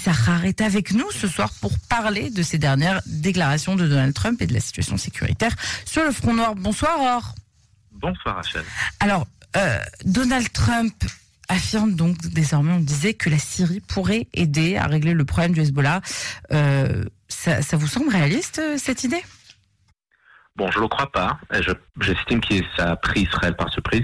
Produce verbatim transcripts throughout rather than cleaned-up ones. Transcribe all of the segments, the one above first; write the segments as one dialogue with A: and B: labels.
A: Shahar est avec nous ce soir pour parler de ces dernières déclarations de Donald Trump et de la situation sécuritaire sur le front nord. Bonsoir Aurore.
B: Bonsoir Rachel.
A: Alors, euh, Donald Trump affirme donc désormais, on disait, que la Syrie pourrait aider à régler le problème du Hezbollah. Euh, ça, ça vous semble réaliste, cette idée ?
B: Bon, je ne le crois pas. Je, j'estime que ça a pris Israël par surprise.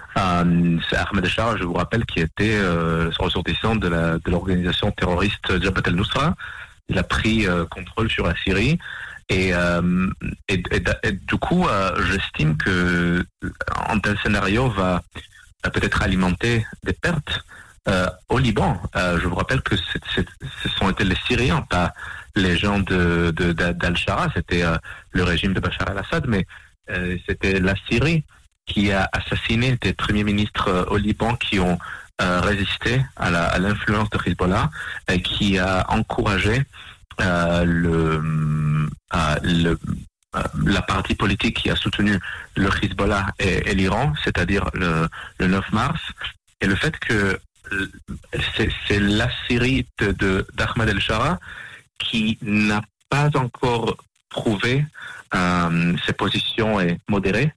B: Euh, c'est Ahmed Shahar, je vous rappelle, qui était euh, ressortissant de, la, de l'organisation terroriste Jabhat al-Nusra. Il a pris euh, contrôle sur la Syrie. Et, euh, et, et, et du coup, euh, j'estime que un tel scénario va, va peut-être alimenter des pertes euh, au Liban. Euh, je vous rappelle que c'est, c'est, ce sont été les Syriens, pas les gens de, de, d'Al-Shara. C'était euh, le régime de Bachar al-Assad, mais euh, c'était la Syrie qui a assassiné des premiers ministres euh, au Liban qui ont euh, résisté à, la, à l'influence de Hezbollah et qui a encouragé euh, le, euh, le, euh, la partie politique qui a soutenu le Hezbollah et, et l'Iran, c'est-à-dire le, le neuf mars. Et le fait que c'est, c'est la Syrie de, de, d'Ahmed el-Shara qui n'a pas encore prouvé euh, ses positions et modérées.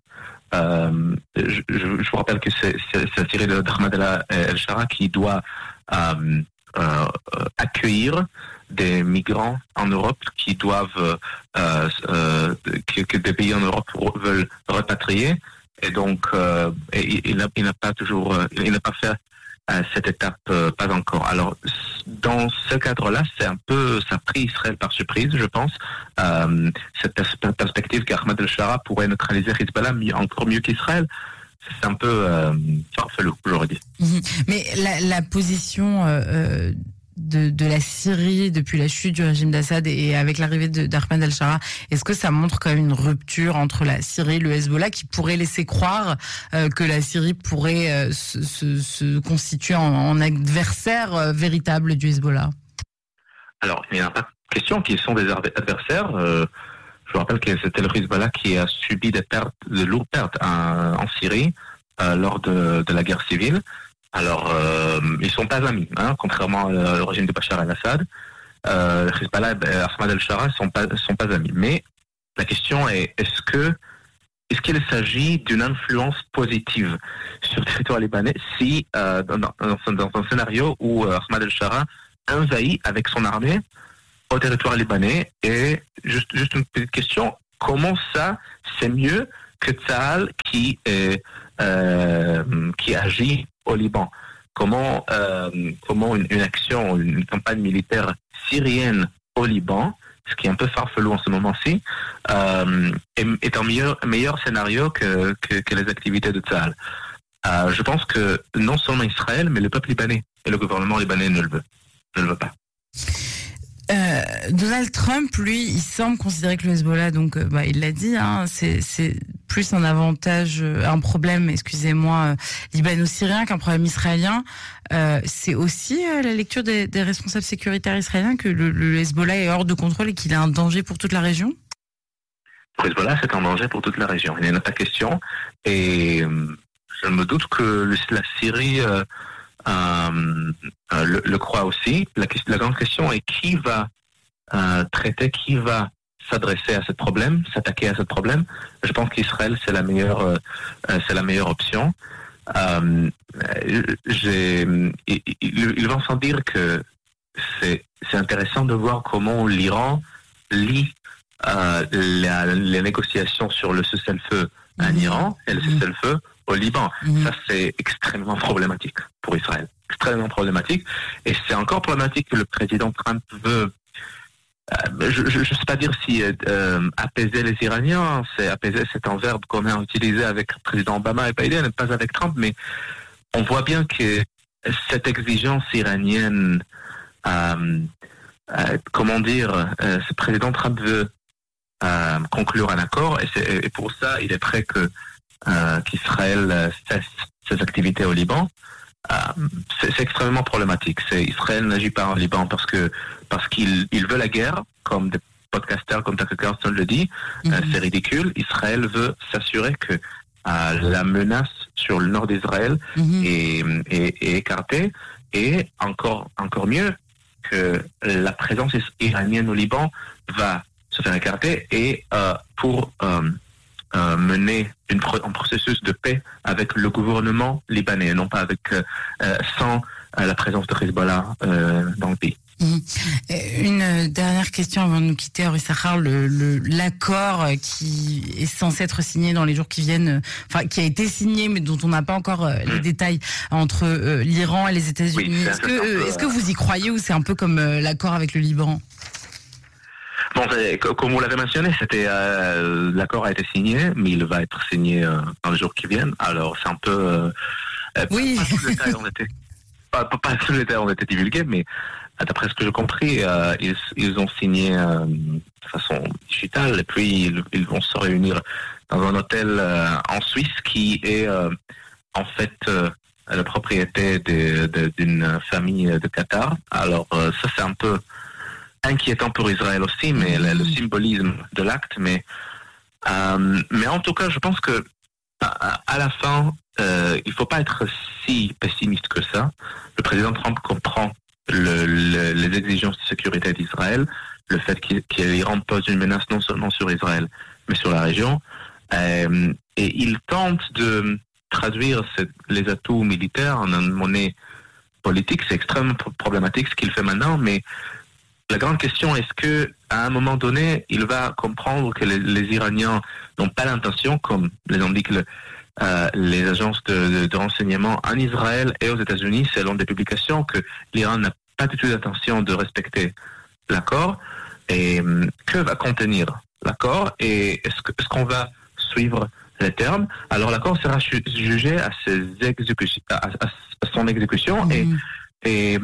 B: Euh, je, je, je vous rappelle que c'est, c'est, c'est la Syrie d'Ahmed el-Shara qui doit euh, euh, accueillir des migrants en Europe qui doivent, euh, euh, que, que des pays en Europe veulent repatrier. Et donc, euh, et, il, n'a, il n'a pas toujours, il n'a pas fait euh, cette étape, euh, pas encore. Alors, dans ce cadre-là, c'est un peu, ça a pris Israël par surprise, je pense. Euh, cette pers- perspective qu'Ahmed el-Shara pourrait neutraliser Hezbollah mieux, encore mieux qu'Israël, c'est un peu euh, farfelu, j'aurais dit.
A: Mmh. Mais la, la position euh, de, de la Syrie depuis la chute du régime d'Assad et avec l'arrivée de, d'Ahmed el-Shara, est-ce que ça montre quand même une rupture entre la Syrie et le Hezbollah qui pourrait laisser croire euh, que la Syrie pourrait euh, se, se, se constituer en, en adversaire euh, véritable du Hezbollah ?
B: Alors, il n'y a pas de question qu'ils sont des adversaires. Euh, je vous rappelle que c'était le Hezbollah qui a subi des pertes, de lourdes pertes en, en Syrie euh, lors de, de la guerre civile. Alors, euh, ils ne sont pas amis, hein, contrairement au régime de Bachar al-Assad. Euh, Hezbollah et Ahmed el-Shara ne sont pas, sont pas amis. Mais la question est, est-ce que est-ce qu'il s'agit d'une influence positive sur le territoire libanais si, euh, dans, dans, dans un scénario où euh, Ahmed el-Shara envahit avec son armée au territoire libanais? Et juste, juste une petite question, comment ça, c'est mieux que Tsahal qui, est, euh, qui agit au Liban? Comment, euh, comment une, une action, une campagne militaire syrienne au Liban, ce qui est un peu farfelu en ce moment-ci, euh, est, est un meilleur, meilleur scénario que, que, que les activités de Tsahal? Euh, je pense que non seulement Israël, mais le peuple libanais et le gouvernement libanais ne le veut, ne le veut pas.
A: Euh, Donald Trump, lui, il semble considérer que le Hezbollah, donc, euh, bah, il l'a dit, hein, c'est, c'est plus un avantage, euh, un problème, excusez-moi, euh, libano-syrien qu'un problème israélien. Euh, c'est aussi euh, la lecture des, des responsables sécuritaires israéliens que le, le Hezbollah est hors de contrôle et qu'il est un danger pour toute la région?
B: Le Hezbollah, c'est un danger pour toute la région. Il n'y en a pas question. Et euh, je me doute que le, la Syrie euh, Euh, euh, le, le croit aussi. La, la grande question est qui va euh, traiter, qui va s'adresser à ce problème, s'attaquer à ce problème. Je pense qu'Israël c'est la meilleure, euh, c'est la meilleure option. Euh, j'ai, il, il, il va sans dire que c'est, c'est intéressant de voir comment l'Iran lie euh, la, les négociations sur le cessez-le-feu en mmh. Iran et le cessez-le-feu au Liban. Mmh. Ça, c'est extrêmement problématique pour Israël. Extrêmement problématique. Et c'est encore problématique que le président Trump veut, euh, je ne sais pas dire si euh, apaiser les Iraniens, c'est apaiser, c'est un verbe qu'on a utilisé avec le président Obama et Biden, pas avec Trump, mais on voit bien que cette exigence iranienne, euh, euh, comment dire, euh, ce président Trump veut euh, conclure un accord, et, c'est, et pour ça, il est prêt que Euh, qu'Israël euh, cesse ses activités au Liban. Euh, c'est, c'est extrêmement problématique. C'est, Israël n'agit pas en Liban parce que parce qu'il il veut la guerre, comme des podcasters comme Tucker Carlson le dit. Mm-hmm. Euh, c'est ridicule. Israël veut s'assurer que euh, la menace sur le nord d'Israël mm-hmm. est, est, est écartée. Et encore encore mieux, que la présence iranienne au Liban va se faire écarter et euh, pour euh, euh, mener une pro- un processus de paix avec le gouvernement libanais, non pas avec euh, sans euh, la présence de Hezbollah euh, dans le pays.
A: Mmh. Une dernière question avant de nous quitter, Henri Sahar, le, le, l'accord qui est censé être signé dans les jours qui viennent, enfin qui a été signé mais dont on n'a pas encore euh, les mmh. détails entre euh, l'Iran et les États-Unis. Oui, est-ce, que, euh, est-ce que vous y croyez ou c'est un peu comme euh, l'accord avec le Liban?
B: Bon, comme vous l'avez mentionné, c'était euh, l'accord a été signé, mais il va être signé euh, dans les jours qui viennent. Alors c'est un peu euh,
A: oui.
B: Pas tous les détails ont été pas, pas, pas tous les détails ont été divulgués, mais d'après ce que j'ai compris, euh, ils, ils ont signé euh, de façon digitale et puis ils, ils vont se réunir dans un hôtel euh, en Suisse qui est euh, en fait euh, la propriété de, de, d'une famille de Qatar. Alors euh, ça c'est un peu inquiétant pour Israël aussi, mais le, le symbolisme de l'acte. Mais euh, mais en tout cas, je pense que à, à la fin, euh, il faut pas être si pessimiste que ça. Le président Trump comprend Le, le, les exigences de sécurité d'Israël, le fait qu'il, que l'Iran pose une menace non seulement sur Israël, mais sur la région. Euh, et il tente de traduire cette, les atouts militaires en une monnaie politique. C'est extrêmement problématique ce qu'il fait maintenant, mais la grande question, est-ce que à un moment donné, il va comprendre que les, les Iraniens n'ont pas l'intention, comme les indiquent le, euh, les agences de, de, de renseignement en Israël et aux États-Unis, selon des publications, que l'Iran n'a pas du tout l'intention de respecter l'accord. Et euh, que va contenir l'accord et est-ce, que, est-ce qu'on va suivre les termes? Alors l'accord sera ju- jugé à, ses exécutions, à, à, à son exécution mmh. et, et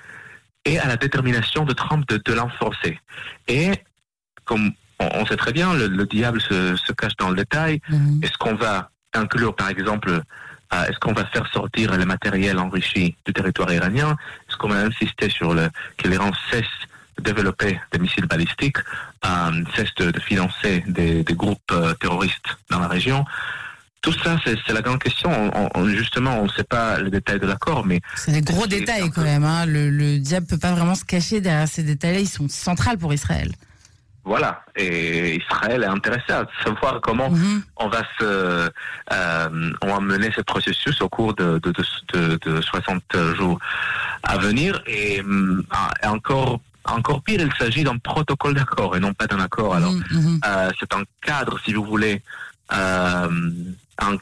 B: et à la détermination de Trump de, de l'enforcer. Et comme on, on sait très bien, le, le diable se, se cache dans le détail. Mmh. Est-ce qu'on va inclure, par exemple, euh, est-ce qu'on va faire sortir le matériel enrichi du territoire iranien? Est-ce qu'on va insister sur le que l'Iran cesse de développer des missiles balistiques, euh, cesse de, de financer des, des groupes euh, terroristes dans la région? Tout ça, c'est, c'est la grande question. On, on, justement, on ne sait pas les détails de l'accord, mais...
A: C'est des gros c'est détails quand même. Hein. Le, le diable ne peut pas vraiment se cacher derrière ces détails-là. Ils sont centrales pour Israël.
B: Voilà. Et Israël est intéressé à savoir comment mm-hmm. on va se, euh, on va mener ce processus au cours de, de, de, de, de soixante jours à venir. Et, et encore... Encore pire, il s'agit d'un protocole d'accord et non pas d'un accord. Alors, mm-hmm. euh, c'est un cadre, si vous voulez, euh, un